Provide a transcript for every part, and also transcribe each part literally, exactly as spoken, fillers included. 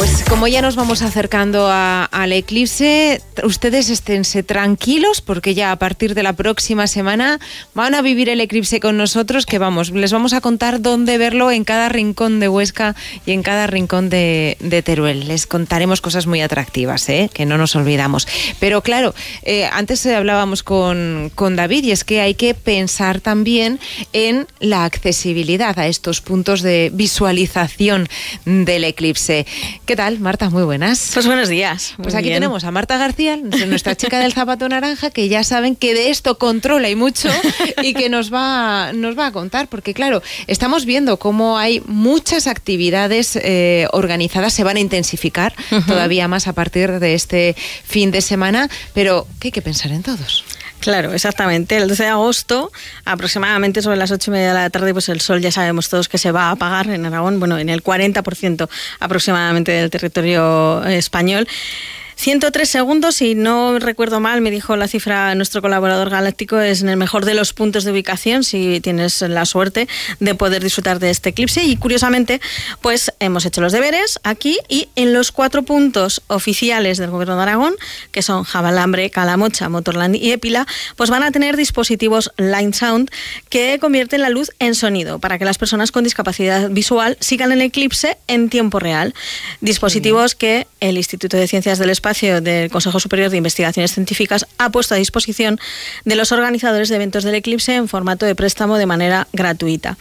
pues como ya nos vamos acercando a, al eclipse, ustedes esténse tranquilos porque ya a partir de la próxima semana van a vivir el eclipse con nosotros, que vamos, les vamos a contar dónde verlo en cada rincón de Huesca y en cada rincón de, de Teruel. Les contaremos cosas muy atractivas, ¿eh? Que no nos olvidamos. Pero claro, eh, antes hablábamos con, con David y es que hay que pensar también en la accesibilidad a estos puntos de visualización del eclipse. ¿Qué tal, Marta? Muy buenas. Pues buenos días. Pues aquí bien. tenemos a Marta García, nuestra chica del zapato naranja, que ya saben que de esto controla y mucho y que nos va, nos va a contar, porque claro, estamos viendo cómo hay muchas actividades eh, organizadas, se van a intensificar uh-huh. todavía más a partir de este fin de semana, pero que hay que pensar en todos. Claro, exactamente. El doce de agosto, aproximadamente sobre las ocho y media de la tarde, pues el sol ya sabemos todos que se va a apagar en Aragón, bueno, en el cuarenta por ciento aproximadamente del territorio español. ciento tres segundos, si no recuerdo mal, me dijo la cifra nuestro colaborador galáctico, es en el mejor de los puntos de ubicación, si tienes la suerte de poder disfrutar de este eclipse. Y curiosamente, pues hemos hecho los deberes aquí y en los cuatro puntos oficiales del Gobierno de Aragón, que son Javalambre, Calamocha, Motorland y Épila, pues van a tener dispositivos Line Sound que convierten la luz en sonido para que las personas con discapacidad visual sigan el eclipse en tiempo real. Dispositivos que el Instituto de Ciencias del Espacio del Consejo Superior de Investigaciones Científicas ha puesto a disposición de los organizadores de eventos del eclipse en formato de préstamo de manera gratuita.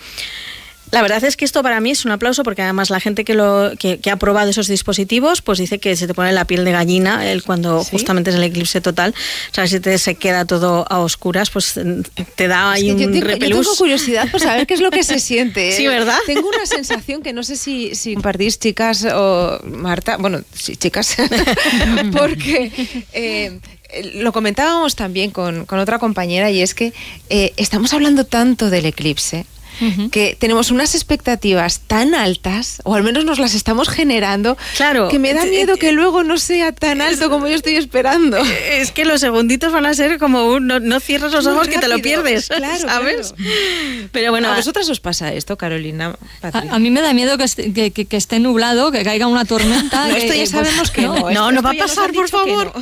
La verdad es que esto para mí es un aplauso porque además la gente que, lo, que, que ha probado esos dispositivos pues dice que se te pone la piel de gallina el, cuando ¿Sí? justamente es el eclipse total. O sea, si te se queda todo a oscuras, pues te da ahí es que un yo tengo, repelús. Yo tengo curiosidad por saber qué es lo que se siente. Sí, ¿verdad? Tengo una sensación que no sé si, si compartís, chicas o Marta, bueno, sí, chicas, porque... Eh, lo comentábamos también con, con otra compañera y es que eh, estamos hablando tanto del eclipse, Uh-huh. que tenemos unas expectativas tan altas, o al menos nos las estamos generando, claro, que me da miedo que luego no sea tan alto como yo estoy esperando. Es que los segunditos van a ser como un, no, no cierres los ojos que te lo pierdes, claro, ¿sabes? Claro. Pero bueno, ¿a vosotras os pasa esto, Carolina? A, a mí me da miedo que esté, que, que, que esté nublado, que caiga una tormenta. No, esto ya que, sabemos que no. No, no, no va a pasar, por favor.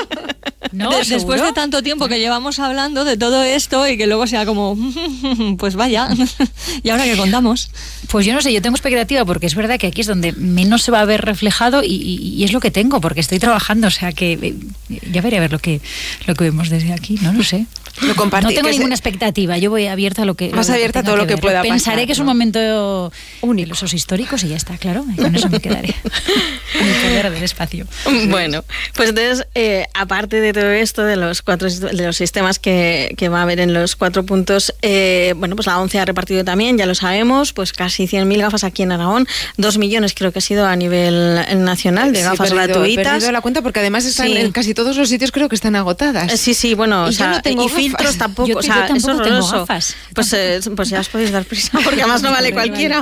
No, de, después de tanto tiempo que llevamos hablando de todo esto y que luego sea como, pues vaya, ¿y ahora qué contamos? Pues yo no sé, yo tengo expectativa porque es verdad que aquí es donde menos se va a ver reflejado y, y, y es lo que tengo, porque estoy trabajando, o sea que ya veré a ver lo que, lo que vemos desde aquí, no lo sé. Lo compartí, no tengo ninguna se... expectativa, yo voy abierta a lo que... Más lo abierta a todo que lo que ver. pueda Pensaré pasar. Pensaré que es un momento único, de los históricos y ya está, claro, y con eso me quedaré. En el poder del espacio. Bueno, pues entonces, eh, aparte de todo esto, de los cuatro de los sistemas que, que va a haber en los cuatro puntos, eh, bueno, pues la ONCE ha repartido también, ya lo sabemos, pues casi cien mil gafas aquí en Aragón, dos millones creo que ha sido a nivel nacional de sí, gafas perdido, gratuitas. He perdido la cuenta porque además están sí. en casi todos los sitios, creo que están agotadas. Sí, sí, bueno, y o sea, no tengo y filtros tampoco, yo, o sea, yo tampoco es horroroso. Tengo gafas. Pues, eh, pues ya os podéis dar prisa porque además no vale cualquiera.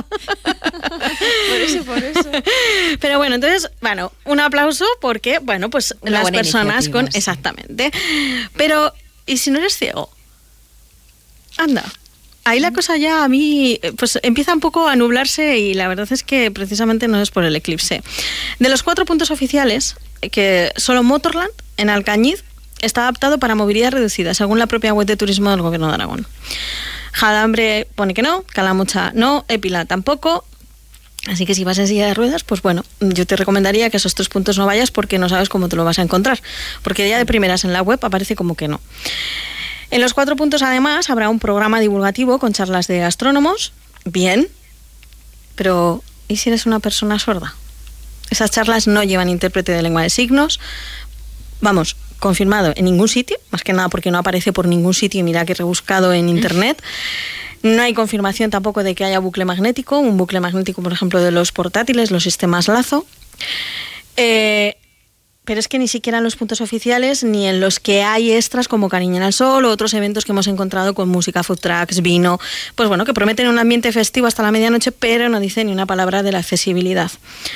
Por eso, por eso. Pero bueno, entonces, bueno, un aplauso porque, bueno, pues Una las personas con... Sí. Exactamente. Pero, ¿y si no eres ciego? Anda. Ahí la cosa ya a mí pues empieza un poco a nublarse y la verdad es que precisamente no es por el eclipse. De los cuatro puntos oficiales, que solo Motorland, en Alcañiz, está adaptado para movilidad reducida, según la propia web de turismo del Gobierno de Aragón. Javalambre pone que no, Calamocha no, Épila tampoco. Así que si vas en silla de ruedas, pues bueno, yo te recomendaría que a esos tres puntos no vayas porque no sabes cómo te lo vas a encontrar. Porque ya de primeras en la web aparece como que no. En los cuatro puntos, además, habrá un programa divulgativo con charlas de astrónomos. Bien, pero ¿y si eres una persona sorda? Esas charlas no llevan intérprete de lengua de signos. Vamos, confirmado en ningún sitio, más que nada porque no aparece por ningún sitio, mira que he rebuscado en internet. No hay confirmación tampoco de que haya bucle magnético, un bucle magnético, por ejemplo, de los portátiles, los sistemas Lazo. Eh... Pero es que ni siquiera en los puntos oficiales, ni en los que hay extras como Cariño en el Sol o otros eventos que hemos encontrado con música, food trucks, vino, pues bueno, que prometen un ambiente festivo hasta la medianoche, pero no dicen ni una palabra de la accesibilidad.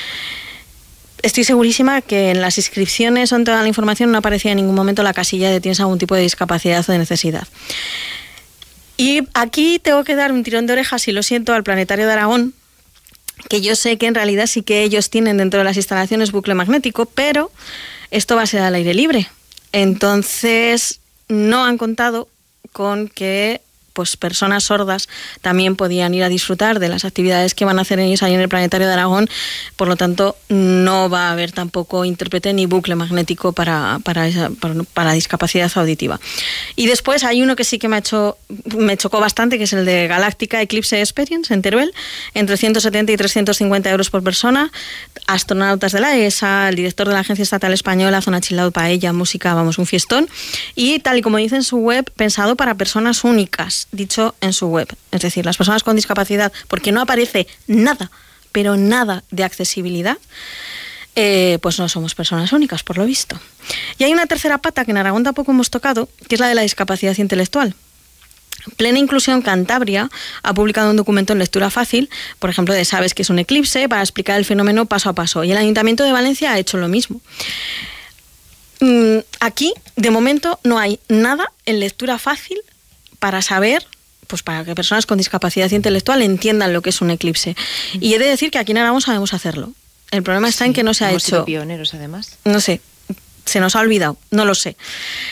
Estoy segurísima que en las inscripciones o en toda la información no aparecía en ningún momento la casilla de tienes algún tipo de discapacidad o de necesidad. Y aquí tengo que dar un tirón de orejas, y lo siento, al Planetario de Aragón, que yo sé que en realidad sí que ellos tienen dentro de las instalaciones bucle magnético, pero esto va a ser al aire libre. Entonces, no han contado con que pues personas sordas también podían ir a disfrutar de las actividades que van a hacer ellos ahí en el Planetario de Aragón. Por lo tanto, no va a haber tampoco intérprete ni bucle magnético para, para, esa, para, para discapacidad auditiva. Y después hay uno que sí que me ha hecho, me chocó bastante, que es el de Galáctica Eclipse Experience en Teruel, entre ciento setenta y trescientos cincuenta euros por persona, astronautas de la E S A, el director de la Agencia Estatal Española, zona chill out, paella, música, vamos, un fiestón. Y tal y como dice en su web, pensado para personas únicas, dicho en su web, es decir, las personas con discapacidad, porque no aparece nada, pero nada de accesibilidad, eh, pues no somos personas únicas, por lo visto. Y hay una tercera pata que en Aragón tampoco hemos tocado, que es la de la discapacidad intelectual. Plena Inclusión Cantabria ha publicado un documento en lectura fácil, por ejemplo, de Sabes que es un eclipse, para explicar el fenómeno paso a paso, y el Ayuntamiento de Valencia ha hecho lo mismo. Aquí, de momento, no hay nada en lectura fácil para saber, pues para que personas con discapacidad intelectual entiendan lo que es un eclipse. Y he de decir que aquí en Aragón sabemos hacerlo. El problema está sí, en que no se ha hecho... Sido pioneros, además. No sé, se nos ha olvidado, no lo sé.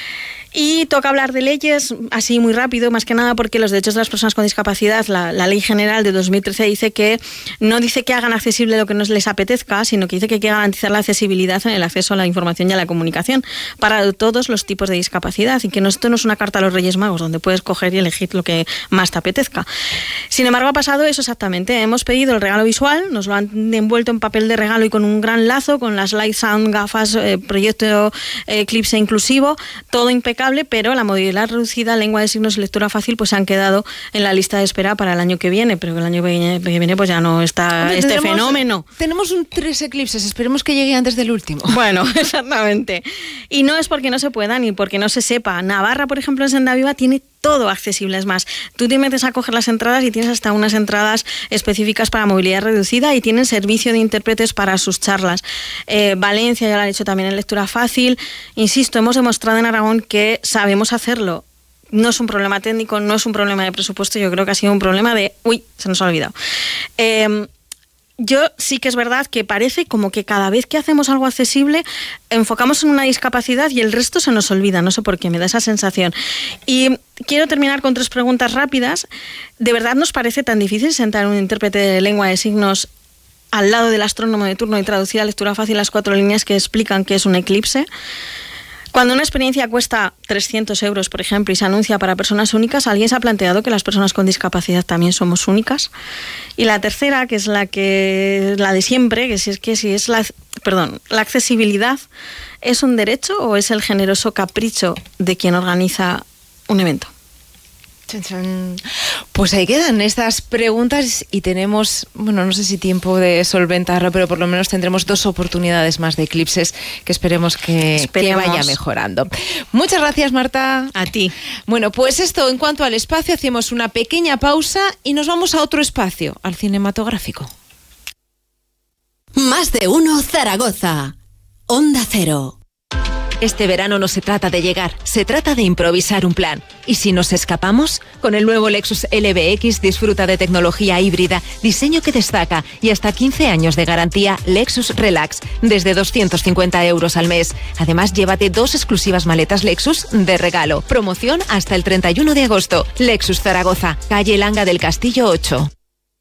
Y toca hablar de leyes así muy rápido, más que nada porque los derechos de las personas con discapacidad, la, la Ley General de dos mil trece dice que no dice que hagan accesible lo que no les apetezca, sino que dice que hay que garantizar la accesibilidad en el acceso a la información y a la comunicación para todos los tipos de discapacidad, y que no, esto no es una carta a los Reyes Magos donde puedes coger y elegir lo que más te apetezca. Sin embargo, ha pasado eso exactamente. Hemos pedido el regalo visual, nos lo han envuelto en papel de regalo y con un gran lazo, con las Light Sound, gafas, eh, proyecto eh, Eclipse inclusivo, todo impecable, pero la movilidad reducida, lengua de signos y lectura fácil pues se han quedado en la lista de espera para el año que viene, pero que el año que viene, que viene pues ya no está Hombre, este tenemos, fenómeno. Tenemos un tres eclipses, esperemos que llegue antes del último. Bueno, exactamente. Y no es porque no se pueda ni porque no se sepa. Navarra, por ejemplo, en Senda Viva tiene todo accesible. Es más, tú te metes a coger las entradas y tienes hasta unas entradas específicas para movilidad reducida y tienen servicio de intérpretes para sus charlas. Eh, Valencia ya lo han hecho también en lectura fácil. Insisto, hemos demostrado en Aragón que sabemos hacerlo. No es un problema técnico, no es un problema de presupuesto, yo creo que ha sido un problema de... Uy, se nos ha olvidado. Eh, Yo sí que es verdad que parece como que cada vez que hacemos algo accesible enfocamos en una discapacidad y el resto se nos olvida, no sé por qué, me da esa sensación. Y quiero terminar con tres preguntas rápidas. ¿De verdad nos parece tan difícil sentar un intérprete de lengua de signos al lado del astrónomo de turno y traducir a lectura fácil las cuatro líneas que explican qué es un eclipse? Cuando una experiencia cuesta trescientos euros, por ejemplo, y se anuncia para personas únicas, ¿alguien se ha planteado que las personas con discapacidad también somos únicas? Y la tercera, que es la que la de siempre, que si es que si es la, perdón, la accesibilidad, ¿es un derecho o es el generoso capricho de quien organiza un evento? Pues ahí quedan estas preguntas y tenemos, bueno, no sé si tiempo de solventarlo, pero por lo menos tendremos dos oportunidades más de eclipses que esperemos que, que vaya mejorando. Muchas gracias, Marta. A ti. Bueno, pues esto en cuanto al espacio, hacemos una pequeña pausa y nos vamos a otro espacio, al cinematográfico. Más de uno Zaragoza. Onda Cero. Este verano no se trata de llegar, se trata de improvisar un plan. ¿Y si nos escapamos? Con el nuevo Lexus L B X disfruta de tecnología híbrida, diseño que destaca y hasta quince años de garantía Lexus Relax, desde doscientos cincuenta euros al mes. Además, llévate dos exclusivas maletas Lexus de regalo. Promoción hasta el treinta y uno de agosto. Lexus Zaragoza, calle Langa del Castillo ocho.